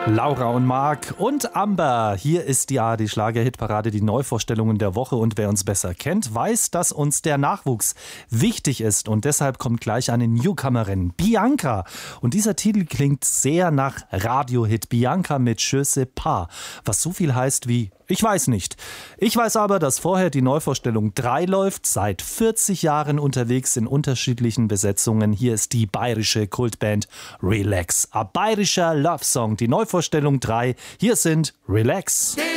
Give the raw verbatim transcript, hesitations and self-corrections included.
Laura und Marc und Amber. Hier ist die A R D-Schlager-Hitparade, die Neuvorstellungen der Woche. Und wer uns besser kennt, weiß, dass uns der Nachwuchs wichtig ist. Und deshalb kommt gleich eine Newcomerin, Bianca. Und dieser Titel klingt sehr nach Radiohit. Bianca mit Je sais pas, was so viel heißt wie ich weiß nicht. Ich weiß aber, dass vorher die Neuvorstellung drei läuft, seit vierzig Jahren unterwegs in unterschiedlichen Besetzungen. Hier ist die bayerische Kultband Relax. Ein bayerischer Love-Song, die Neuvorstellung drei. Hier sind Relax.